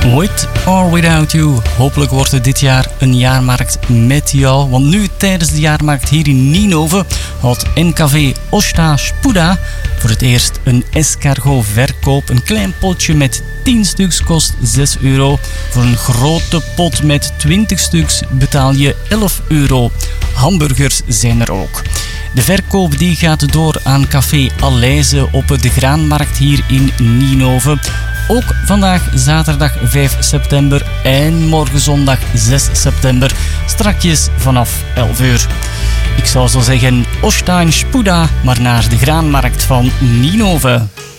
With or Without You. Hopelijk wordt het dit jaar een jaarmarkt met jou. Want nu tijdens de jaarmarkt hier in Ninove houdt NKV Osta Spuda voor het eerst een escargot verkoop. Een klein potje met 10 stuks kost €6. Voor een grote pot met 20 stuks betaal je €11. Hamburgers zijn er ook. De verkoop die gaat door aan Café Aleize op de Graanmarkt hier in Ninove. Ook vandaag zaterdag 5 september en morgen zondag 6 september, strakjes vanaf 11 uur. Ik zou zo zeggen, Osta en Spuda, maar naar de Graanmarkt van Ninove.